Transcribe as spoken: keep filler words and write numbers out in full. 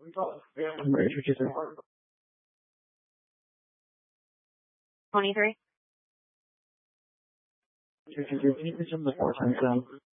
twenty-three. Can you resume the four times down?